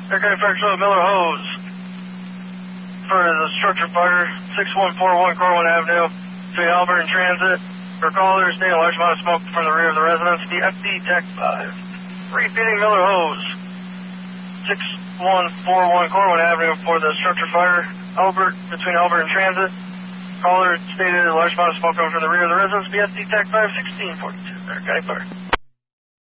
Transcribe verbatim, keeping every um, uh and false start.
Air County Fire Control, Miller Hose. For the structure fire, six one four one Corwin Avenue, between Albert and Transit. For callers, seeing a large amount of smoke from the rear of the residence. The F D Tech five. Repeating, Miller Hose. six one four one Corwin Avenue for the structure fire, Albert, between Albert and Transit. Caller stated a large amount of smoke coming from the rear of the residence. B S D Tech five sixteen forty-two. Air County Fire.